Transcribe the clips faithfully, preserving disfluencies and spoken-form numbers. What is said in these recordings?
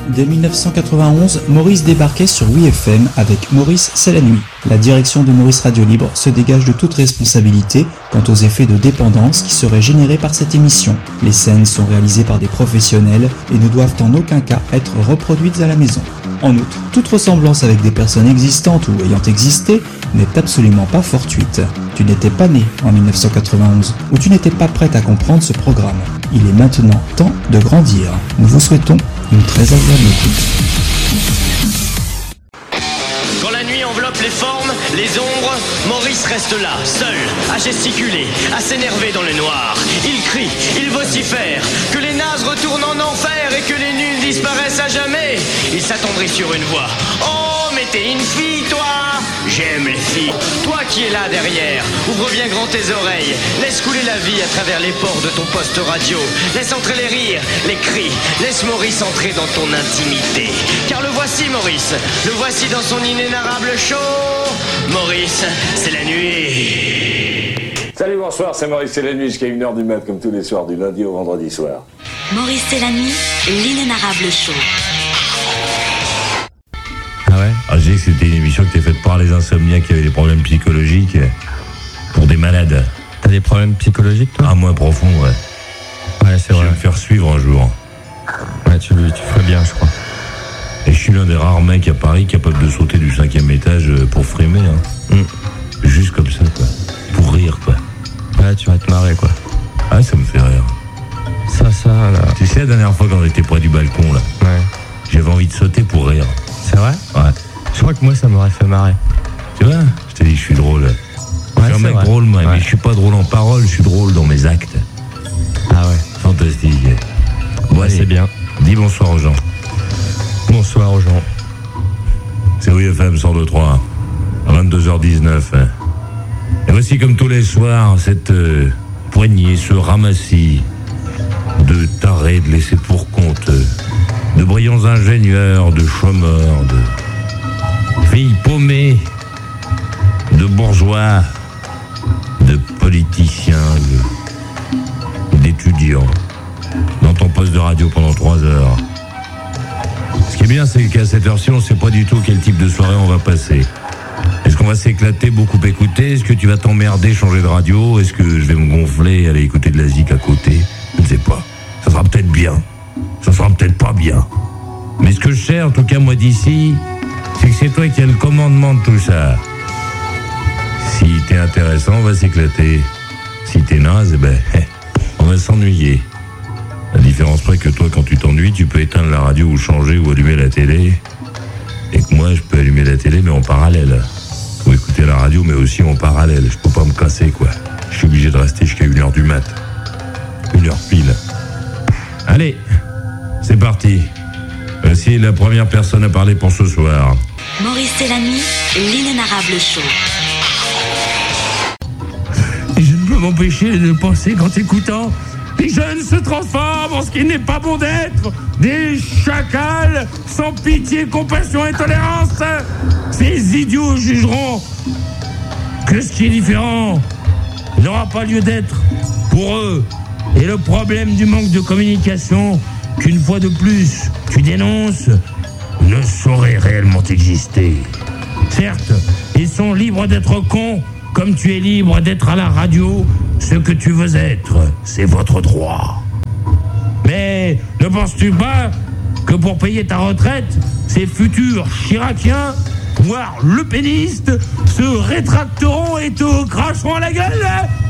Dès dix-neuf cent quatre-vingt-onze, Maurice débarquait sur Oui F M avec Maurice c'est la nuit. La direction de Maurice Radio Libre se dégage de toute responsabilité quant aux effets de dépendance qui seraient générés par cette émission. Les scènes sont réalisées par des professionnels et ne doivent en aucun cas être reproduites à la maison. En outre, toute ressemblance avec des personnes existantes ou ayant existé n'est absolument pas fortuite. Tu n'étais pas né en dix-neuf cent quatre-vingt-onze ou tu n'étais pas prête à comprendre ce programme. Il est maintenant temps de grandir. Nous vous souhaitons une très agréable écoute. Quand la nuit enveloppe les formes, les ombres, Maurice reste là, seul, à gesticuler, à s'énerver dans le noir. Il crie, il vocifère, que les nazes retournent en enfer et que les nuls disparaissent à jamais. Il s'attendrit sur une voix. Oh, mais t'es une fille, toi! J'aime les filles. Toi qui es là derrière, ouvre bien grand tes oreilles. Laisse couler la vie à travers les pores de ton poste radio. Laisse entrer les rires, les cris. Laisse Maurice entrer dans ton intimité. Car le voici Maurice, le voici dans son inénarrable show. Maurice, c'est la nuit. Salut, bonsoir, c'est Maurice, c'est la nuit jusqu'à une heure du mat comme tous les soirs, du lundi au vendredi soir. Maurice, c'est la nuit, l'inénarrable show. Ah ouais? Ah, j'ai dit que c'était une émission qui était faite par les insomniaques qui avaient des problèmes psychologiques pour des malades. T'as des problèmes psychologiques, toi? Ah, moins profond, ouais. Ouais, c'est je vrai. vais me faire suivre un jour. Ouais, tu, tu ferais bien, je crois. Et je suis l'un des rares mecs à Paris capable de sauter du cinquième étage pour frimer, hein. Mm. Juste comme ça, quoi. Pour rire, quoi. Ouais, tu vas te marrer, quoi. Ah, ça me fait rire. Ça, ça, là. Tu sais, la dernière fois quand j'étais près du balcon, là, ouais, j'avais envie de sauter pour rire. C'est vrai? Ouais. Je crois que moi, ça m'aurait fait marrer. Tu vois? Je t'ai dit, je suis drôle. Ouais, je suis un mec vrai. drôle, moi, ouais. mais je suis pas drôle en parole, je suis drôle dans mes actes. Ah ouais. Fantastique. Bon, Ouais, allez, c'est bien. dis bonsoir aux gens. Bonsoir aux gens. C'est Oui F M cent deux trois, à vingt-deux heures dix-neuf. Et voici comme tous les soirs, cette euh, poignée, ce ramassis de tarés, de laissés pour compte, de brillants ingénieurs, de chômeurs, de filles paumées, de bourgeois, de politiciens, de, d'étudiants, dans ton poste de radio pendant trois heures. Ce qui est bien, c'est qu'à cette heure-ci, on ne sait pas du tout quel type de soirée on va passer. Est-ce qu'on va s'éclater, beaucoup écouter? Est-ce que tu vas t'emmerder, changer de radio? Est-ce que je vais me gonfler et aller écouter de la zik à côté? Je ne sais pas. Ça sera peut-être bien. Ça sera peut-être pas bien. Mais ce que je sais, en tout cas moi d'ici, c'est que c'est toi qui as le commandement de tout ça. Si t'es intéressant, on va s'éclater. Si t'es naze, eh ben, on va s'ennuyer. La différence près que toi, quand tu t'ennuies, tu peux éteindre la radio ou changer ou allumer la télé. Et que moi, je peux allumer la télé, mais en parallèle. Ou écouter la radio, mais aussi en parallèle. Je peux pas me casser, quoi. Je suis obligé de rester jusqu'à une heure du mat. Une heure pile. Allez, c'est parti. Voici la première personne à parler pour ce soir. Maurice, c'est la nuit, l'inénarrable show. Et je ne peux m'empêcher de penser qu'en t'écoutant, les jeunes se transforment en ce qu'il n'est pas bon d'être. Des chacals sans pitié, compassion et tolérance. Ces idiots jugeront que ce qui est différent n'aura pas lieu d'être pour eux. Et le problème du manque de communication, qu'une fois de plus tu dénonces, ne saurait réellement exister. Certes, ils sont libres d'être cons, comme tu es libre d'être à la radio. Ce que tu veux être, c'est votre droit. Mais ne penses-tu pas que pour payer ta retraite, ces futurs chiraciens, voire lepénistes, se rétracteront et te cracheront à la gueule?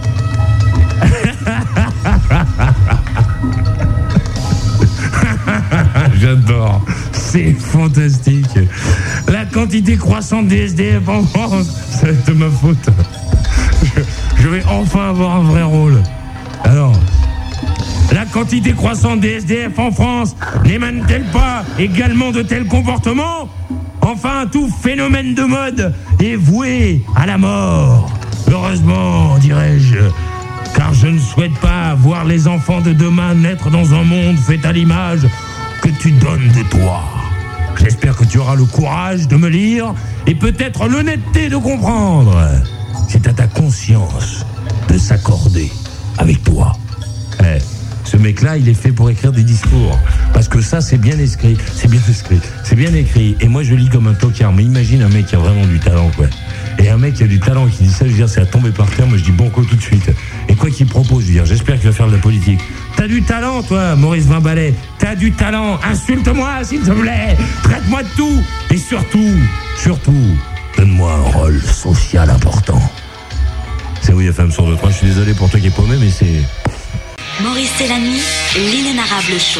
J'adore, c'est fantastique. La quantité croissante des S D F en France, c'est de ma faute. Je, je vais enfin avoir un vrai rôle. Alors, la quantité croissante des S D F en France n'émane-t-elle pas également de tels comportements? Enfin, tout phénomène de mode est voué à la mort. Heureusement, dirais-je, car je ne souhaite pas voir les enfants de demain naître dans un monde fait à l'image que tu donnes de toi. J'espère que tu auras le courage de me lire et peut-être l'honnêteté de comprendre. C'est à ta conscience de s'accorder avec toi. Eh, ce mec-là, il est fait pour écrire des discours. Parce que ça, c'est bien écrit. C'est bien écrit. C'est bien écrit. Et moi, je lis comme un tocard. Mais imagine un mec qui a vraiment du talent, quoi. Et un mec qui a du talent qui dit ça, je veux dire, c'est à tomber par terre. Moi, je dis banco tout de suite. Et quoi qu'il propose, je veux dire, j'espère qu'il va faire de la politique. T'as du talent, toi, Maurice Vimbalet. T'as du talent. Insulte-moi, s'il te plaît. Traite-moi de tout. Et surtout, surtout, donne-moi un rôle social important. C'est oui, F M cent deux trois. Je suis désolé pour toi qui es paumé, mais c'est... Maurice et la nuit, l'inénarrable show.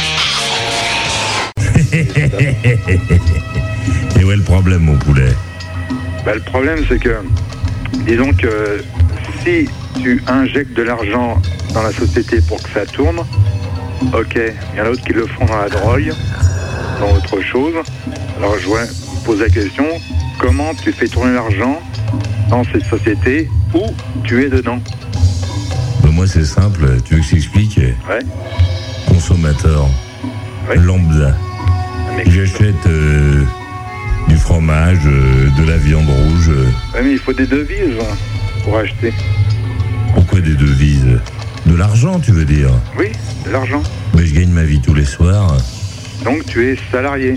Et où est le problème, mon poulet? Bah, le problème, c'est que, disons que si tu injectes de l'argent dans la société pour que ça tourne, ok, il y en a d'autres qui le font dans la drogue, dans autre chose. Alors je vois, pose la question, comment tu fais tourner l'argent dans cette société où tu es dedans? Ben moi, c'est simple. Tu veux que je t'explique? Ouais. Consommateur. Ouais. Lambda. J'achète euh, du fromage, euh, de la viande rouge. euh. Ouais, mais il faut des devises hein, pour acheter. Pourquoi des devises? De l'argent, tu veux dire? Oui, de l'argent. Mais je gagne ma vie tous les soirs. Donc tu es salarié,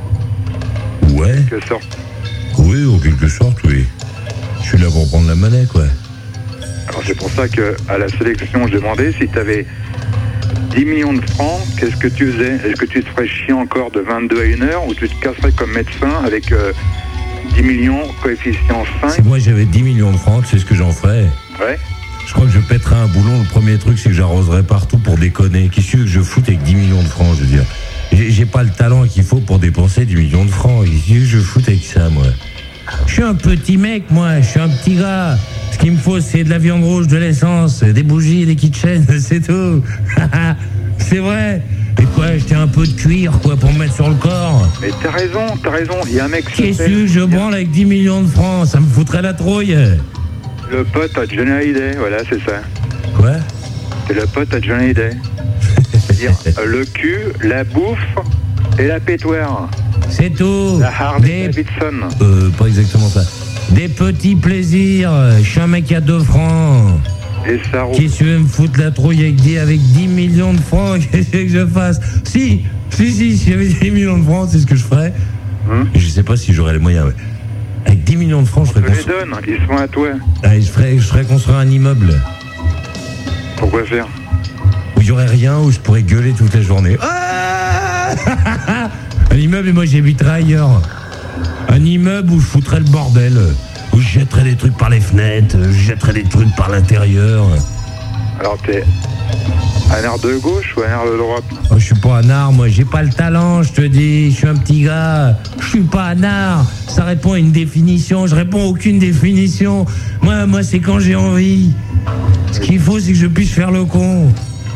Ouais. en quelque sorte. Oui, en quelque sorte, oui. Je suis là pour prendre la monnaie, quoi. Alors c'est pour ça que à la sélection, je demandais si tu avais dix millions de francs, qu'est-ce que tu faisais? Est-ce que tu te ferais chier encore de vingt-deux à une heure ou tu te casserais comme médecin avec euh, dix millions, coefficient Si cinq? moi j'avais dix millions de francs, tu sais ce que j'en ferais? Ouais. Je crois que je pèterais un boulon. Le premier truc, c'est que j'arroserais partout pour déconner. Qu'est-ce que tu veux que je foute avec dix millions de francs, je veux dire? J'ai, j'ai pas le talent qu'il faut pour dépenser dix millions de francs. Qu'est-ce que tu veux que je foute avec ça, moi? Je suis un petit mec, moi. Je suis un petit gars. Ce qu'il me faut, c'est de la viande rouge, de l'essence, des bougies, des kitchens, c'est tout. C'est vrai. Et quoi, j'étais un peu de cuir, quoi, pour me mettre sur le corps. Mais t'as raison, t'as raison. Il y a un mec qui Qu'est-ce s'appelle- que je branle avec dix millions de francs? Ça me foutrait la trouille. Le pote à Johnny Hallyday, voilà, c'est ça. Quoi? C'est le pote à Johnny Hallyday. C'est-à-dire euh, le cul, la bouffe et la pétoire. C'est tout. La Harley Des... Davidson. Euh, pas exactement ça. Des petits plaisirs. Je suis un mec à deux francs. Et ça roule. Qu'est-ce que tu veux me foutre la trouille avec, des, avec dix millions de francs? Qu'est-ce que je fasse? Si, si, si, si j'avais dix millions de francs, c'est ce que je ferais. Hum Je sais pas si j'aurais les moyens. Ouais. Avec dix millions de francs, je Je ferais, les constru... donne, ils sont à toi. ah, je ferais, je ferais construire un immeuble Pourquoi faire? où il y aurait rien, où je pourrais gueuler toute la journée. Ah un immeuble et moi j'habiterais ailleurs. Un immeuble où je foutrais le bordel, où je jetterais des trucs par les fenêtres, je jetterais des trucs par l'intérieur. Alors t'es un air de gauche ou un air de droite? Oh, je suis pas un art, moi, j'ai pas le talent, je te dis, je suis un petit gars, je suis pas un art, ça répond à une définition, je réponds à aucune définition. Moi, moi, c'est quand j'ai envie. Ce qu'il faut, c'est que je puisse faire le con.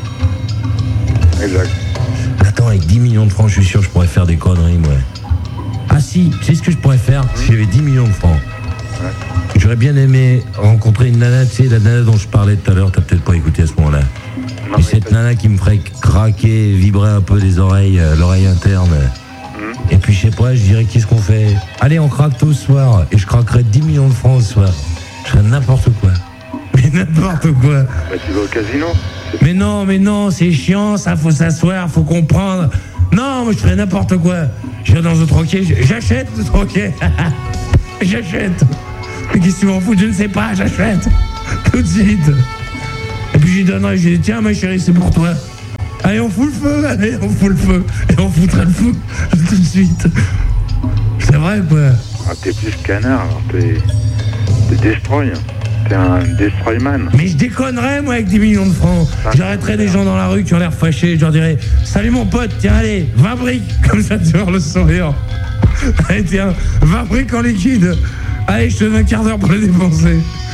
Exact. Attends, avec dix millions de francs, je suis sûr que je pourrais faire des conneries, moi. Ah si, tu sais ce que je pourrais faire si j'avais dix millions de francs? J'aurais bien aimé rencontrer une nana, tu sais, la nana dont je parlais tout à l'heure, t'as peut-être pas écouté à ce moment-là. Non, Et mais cette pas- nana qui me ferait craquer, vibrer un peu les oreilles, euh, l'oreille interne. Et puis je sais pas, je dirais qu'est-ce qu'on fait? Allez, on craque tout ce soir. Et je craquerais dix millions de francs ce soir. Je ferais n'importe quoi. Mais n'importe quoi. Bah, tu vas au casino. Mais non, mais non, c'est chiant, ça, faut s'asseoir, faut comprendre. Non, moi je ferais n'importe quoi. Je vais dans un troquet, j'achète le troquet. J'achète. Mais qu'est-ce que tu m'en fous? Je ne sais pas, j'achète. Tout de suite. Et puis je lui donnerai, je lui dis, tiens ma chérie, c'est pour toi. Allez, on fout le feu, allez, on fout le feu. Et on foutrait le feu tout de suite. C'est vrai, quoi. Ah, t'es plus canard, alors t'es... T'es destroy. T'es un destroyman. Mais je déconnerais, moi, avec dix millions de francs. J'arrêterais des gens dans la rue qui ont l'air fâchés. Je leur dirais, salut mon pote, tiens, allez, vingt briques. Comme ça, tu vois le sourire. Allez, tiens, vingt briques en liquide. Allez, je te donne un quart d'heure pour les dépenser.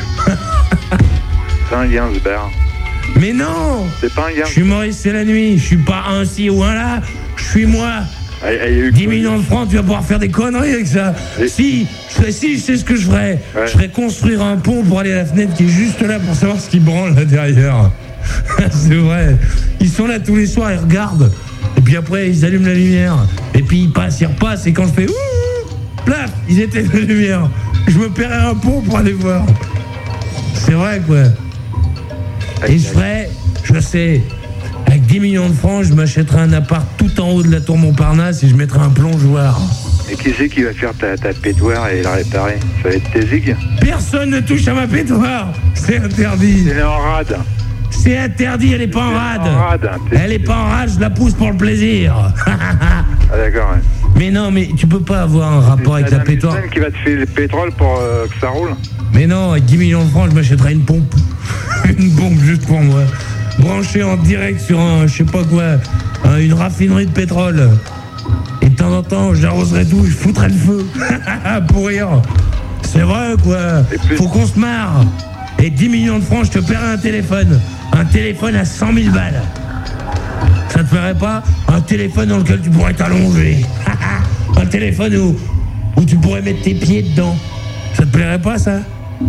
C'est un Gainsbourg. Mais non, C'est pas un je Gainsbourg. suis Maurice, c'est la nuit. Je suis pas un ci ou un là. Je suis moi. Ah, il y a eu dix millions de francs, tu vas pouvoir faire des conneries avec ça. Et- Si, je ferais, si, je sais ce que je ferais. Ouais. Je ferais construire un pont pour aller à la fenêtre qui est juste là pour savoir ce qui branle là derrière. C'est vrai. Ils sont là tous les soirs, ils regardent. Et puis après, ils allument la lumière. Et puis ils passent, ils repassent. Et quand je fais ouh, plaf, ils éteignent la lumière. Je me paierais un pont pour aller voir. C'est vrai, quoi. Et je ferais, je sais, avec avec dix millions de francs, je m'achèterais un appart tout en haut de la tour Montparnasse et je mettrais un plongeoir. Et qui c'est qui va faire ta, ta pétoire et la réparer? Ça va être tes zigs? Personne ne touche à ma pétoire. C'est interdit. Elle est en rade. C'est interdit, elle est pas en rade. En rade. Elle est pas en rade, je la pousse pour le plaisir. Ah d'accord, ouais. Mais non, mais tu peux pas avoir un rapport avec la pétoire. C'est qui va te filer le pétrole pour euh, que ça roule? Mais non, avec dix millions de francs, je m'achèterais une pompe. Une pompe juste pour moi. Branchée en direct sur un, je sais pas quoi, un, une raffinerie de pétrole. Et de temps en temps, j'arroserais tout, je foutrais le feu. Pour rire. C'est vrai, quoi. Faut qu'on se marre. Et dix millions de francs, je te paierais un téléphone. Un téléphone à cent mille balles. Ça te ferait pas? Un téléphone dans lequel tu pourrais t'allonger. Un téléphone où, où tu pourrais mettre tes pieds dedans. Ça te plairait pas, ça?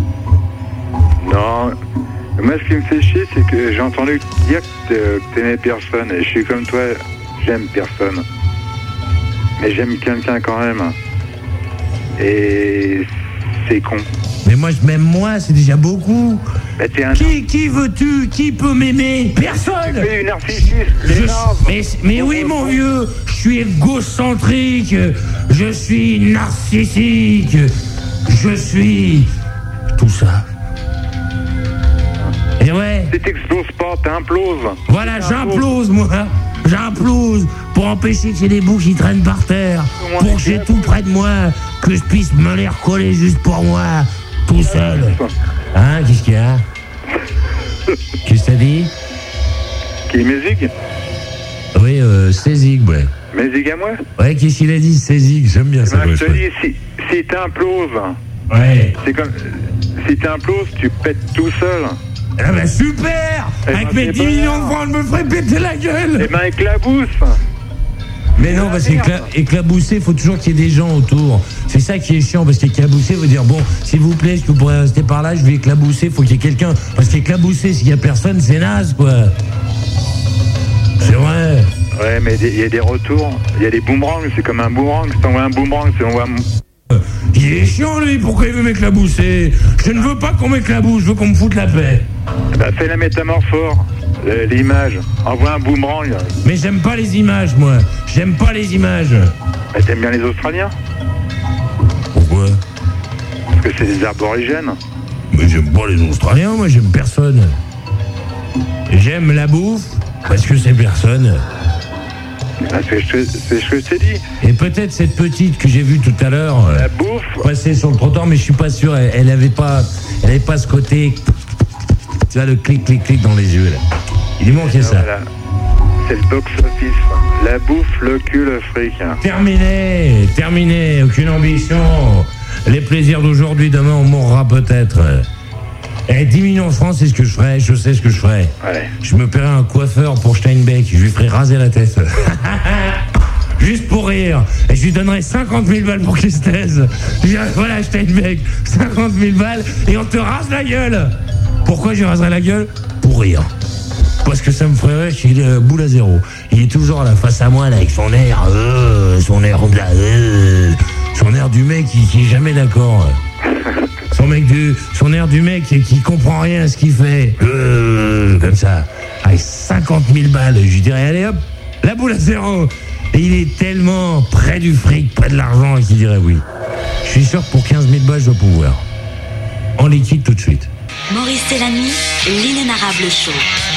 Non. Moi, ce qui me fait chier, c'est que j'ai entendu dire que t'aimais personne. Et je suis comme toi, j'aime personne. Mais j'aime quelqu'un quand même. Et c'est con. Mais moi, je m'aime moi, c'est déjà beaucoup. Bah, t'es un... Qui, qui veux-tu? Qui peut m'aimer? Personne. T'es une narcissiste, je, énorme. mais, mais oui, mon vieux, je suis égocentrique, je suis narcissique, je suis tout ça. Et ouais. Si t'exploses pas, t'imploses. Voilà, j'implose, moi. J'implose pour empêcher qu'il y ait des bouts qui traînent par terre, pour que j'ai tout près de moi, que je puisse me les recoller juste pour moi, tout seul. Hein, qu'est-ce qu'il y a? Qu'est-ce que t'as dit? Qui est Mézig? Oui, euh, Cézig, ouais. Mézig à moi? Ouais, qu'est-ce qu'il a dit, Cézig? J'aime bien ça. Ben, je te dis, si, si t'imploses, ouais. C'est comme... Si t'imploses, tu pètes tout seul. Ah bah super. Eh avec ben, mes dix millions de francs, je me ferais péter la gueule. Eh ben éclabousse. Mais non, parce qu'éclabousser, il faut toujours qu'il y ait des gens autour. C'est ça qui est chiant, parce qu'éclabousser veut dire, bon, s'il vous plaît, est-ce que vous pourrez rester par là, je vais éclabousser, il faut qu'il y ait quelqu'un. Parce qu'éclabousser, s'il n'y a personne, c'est naze, quoi. C'est vrai. Ouais, mais il y a des retours, il y a des boomerangs, c'est comme un boomerang, si t'envoies un boomerang, c'est t'envoies un... Il est chiant, lui, pourquoi il veut m'éclabousser? Je ne veux pas qu'on m'éclabousse, je veux qu'on me foute la paix. Bah, fais la métamorphose, l'image, envoie un boomerang. Mais j'aime pas les images, moi. J'aime pas les images. Bah, t'aimes bien les Australiens? Pourquoi? Parce que c'est des aborigènes. Mais j'aime pas les Australiens, moi, j'aime personne. J'aime la bouffe, parce que c'est personne. Ah, c'est ce que je t'ai dit. Et peut-être cette petite que j'ai vue tout à l'heure, la euh, bouffe, passer sur le trottoir, mais je suis pas sûr. Elle, elle avait pas, elle avait pas ce côté, tu vois, le clic, clic, clic dans les yeux là. Il lui manquait ça. Voilà. C'est le box office. La bouffe, le cul, le fric. Terminé, terminé. Aucune ambition. Les plaisirs d'aujourd'hui, demain, on mourra peut-être. Eh, dix millions de francs, c'est ce que je ferais, je sais ce que je ferais. Ouais. Je me paierais un coiffeur pour Steinbeck, je lui ferais raser la tête. Juste pour rire. Et je lui donnerais cinquante mille balles pour qu'il se taise. Je dirais, voilà, Steinbeck, cinquante mille balles, et on te rase la gueule. Pourquoi je lui raserais la gueule? Pour rire. Parce que ça me ferait rire qu'il est boule à zéro. Il est toujours là, face à moi, là, avec son air, euh, son air, euh, son air du mec qui, qui est jamais d'accord. Son mec du, son air du mec qui, qui comprend rien à ce qu'il fait. Euh, comme ça. Avec cinquante mille balles, je lui dirais, allez hop, la boule à zéro. Et il est tellement près du fric, près de l'argent, qu'il dirait oui. Je suis sûr que pour quinze mille balles, je dois pouvoir. En liquide tout de suite. Maurice et la nuit, l'inénarrable show.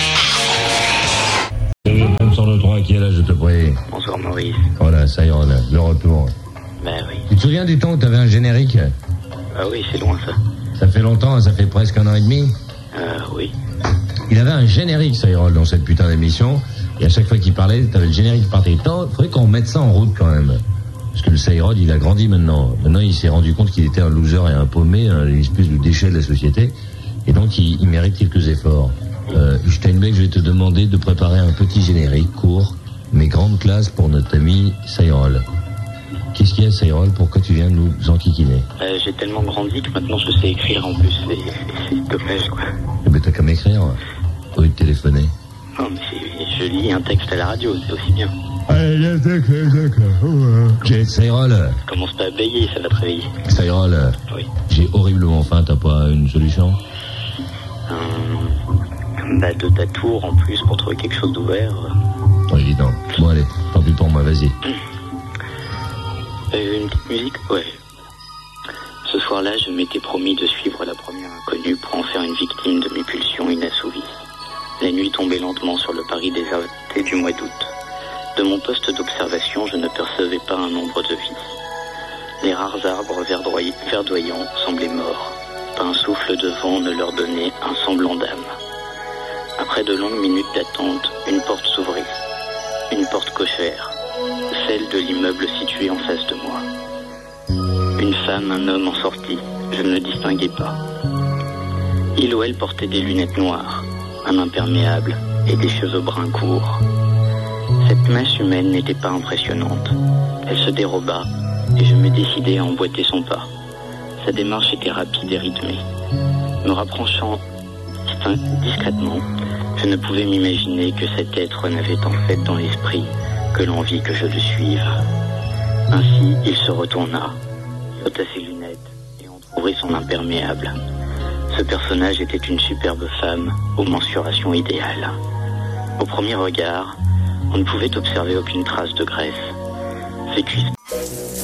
Comme cent trois, qui est là, je te prie. Bonsoir Maurice. Voilà, ça ira, là, le retour. Ben oui. Tu te souviens du temps où tu avais un générique? Ah oui, c'est loin ça. Ça fait longtemps, ça fait presque un an et demi. Euh, oui. Il avait un générique, Cyril, dans cette putain d'émission. Et à chaque fois qu'il parlait, t'avais le générique qui partait. Il faudrait qu'on mette ça en route quand même. Parce que le Cyril, il a grandi maintenant. Maintenant, il s'est rendu compte qu'il était un loser et un paumé, une espèce de déchet de la société. Et donc, il, il mérite quelques efforts. Euh, Steinbeck, je vais te demander de préparer un petit générique court, mais grande classe pour notre ami Cyril. Qu'est-ce qu'il y a, Cyril? Pourquoi tu viens nous enquiquiner? euh, J'ai tellement grandi que maintenant je sais écrire en plus. C'est, c'est dommage, quoi. Eh ben, t'as qu'à m'écrire. Au lieu de téléphoner. Non, mais c'est, je lis un texte à la radio, c'est aussi bien. Allez, d'accord, d'accord. J'ai Cyril. Commence pas à bailler, ça va te réveiller. Cyril. Oui. J'ai horriblement faim, t'as pas une solution? Euh, bah, de ta tour en plus pour trouver quelque chose d'ouvert. Pas évident. Bon allez, tant pis pour moi, vas-y. Euh, une petite musique? Ouais. Ce soir-là, je m'étais promis de suivre la première inconnue pour en faire une victime de mes pulsions inassouvies. La nuit tombait lentement sur le Paris déserté du mois d'août. De mon poste d'observation, je ne percevais pas un nombre de vies. Les rares arbres verdoy- verdoyants semblaient morts. Pas un souffle de vent ne leur donnait un semblant d'âme. Après de longues minutes d'attente, une porte s'ouvrit. Une porte cochère, celle de l'immeuble situé en face de moi. Une femme, un homme en sortit, je ne le distinguais pas. Il ou elle portait des lunettes noires, un imperméable et des cheveux bruns courts. Cette masse humaine n'était pas impressionnante. Elle se déroba et je me décidai à emboîter son pas. Sa démarche était rapide et rythmée. Me rapprochant discrètement, je ne pouvais m'imaginer que cet être n'avait en fait dans l'esprit que l'envie que je le suive. Ainsi, il se retourna, ôta ses lunettes et entrouvrit son imperméable. Ce personnage était une superbe femme aux mensurations idéales. Au premier regard, on ne pouvait observer aucune trace de graisse. Ses cuisses